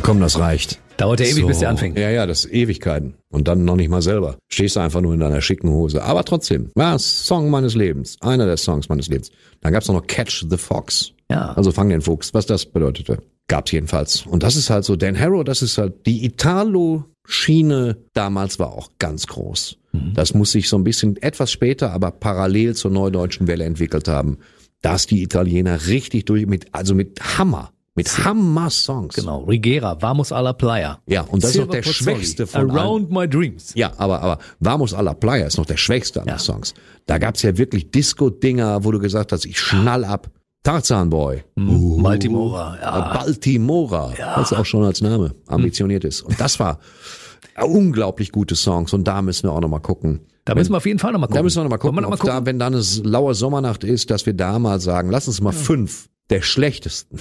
Komm, das reicht. Dauert ja ewig, bis der anfängt. Ja, das ist Ewigkeiten. Und dann noch nicht mal selber. Stehst du einfach nur in deiner schicken Hose. Aber trotzdem, war Song meines Lebens. Einer der Songs meines Lebens. Dann gab's noch Catch the Fox. Ja. Also fang den Fuchs, was das bedeutete. Gab's jedenfalls. Und das ist halt so, Dan Harrow, das ist halt, die Italo-Schiene damals war auch ganz groß. Das muss sich so ein bisschen etwas später, aber parallel zur neudeutschen Welle entwickelt haben. Dass die Italiener richtig mit Hammer. Mit Hammer-Songs. Genau, Rigera, Vamos alla Playa. Ja, und das Silver ist noch der Pozzoli, schwächste von Around My Dreams. Ja, aber Vamos alla Playa ist noch der schwächste aller Songs. Da gab's ja wirklich Disco-Dinger, wo du gesagt hast, ich schnall ab. Tarzan Boy. Baltimora. Ja. Baltimora. Was auch schon als Name ambitioniert ist. Und das war unglaublich gute Songs. Und da müssen wir auch noch mal gucken. Da müssen wir auf jeden Fall noch mal gucken. Da müssen wir noch mal gucken, Wollen wir noch mal ob da, wenn da eine laue Sommernacht ist, dass wir da mal sagen, lass uns mal 5 der schlechtesten.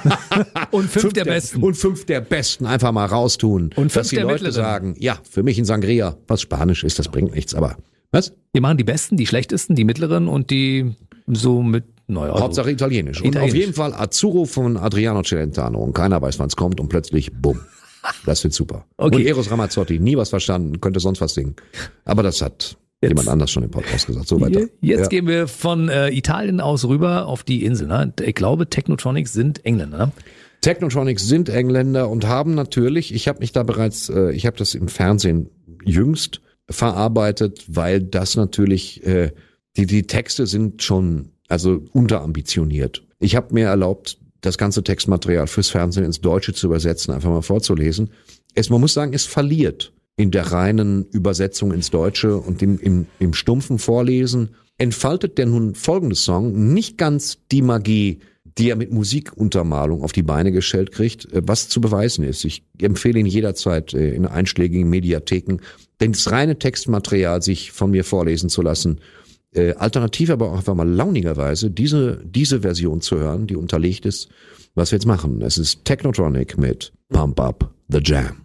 Und 5 der besten. Und 5 der besten einfach mal raustun. Und 5 dass die der Leute mittleren. sagen, ja, für mich in Sangria, was Spanisch ist, das bringt nichts, aber was? Wir machen die besten, die schlechtesten, die mittleren und die so mit, naja. Also Hauptsache Italienisch. Und Italienisch. auf jeden Fall Azzurro von Adriano Celentano. Und keiner weiß, wann es kommt und plötzlich, bumm. Das wird super. Okay. Und Eros Ramazzotti, nie was verstanden, könnte sonst was singen. Aber das hat jemand anders schon im Podcast gesagt. So weiter. Jetzt gehen wir von Italien aus rüber auf die Insel. Ne? Ich glaube, Technotronics sind Engländer. Ne? Technotronics sind Engländer und haben natürlich, ich habe das im Fernsehen jüngst verarbeitet, weil das natürlich, die Texte sind schon, also unterambitioniert. Ich habe mir erlaubt, das ganze Textmaterial fürs Fernsehen ins Deutsche zu übersetzen, einfach mal vorzulesen. Man muss sagen, es verliert in der reinen Übersetzung ins Deutsche und im stumpfen Vorlesen entfaltet der nun folgende Song nicht ganz die Magie, die er mit Musikuntermalung auf die Beine gestellt kriegt, was zu beweisen ist. Ich empfehle ihn jederzeit in einschlägigen Mediatheken, denn das reine Textmaterial sich von mir vorlesen zu lassen, alternativ aber auch einfach mal launigerweise diese Version zu hören, die unterlegt ist, was wir jetzt machen. Es ist Technotronic mit Pump Up the Jam.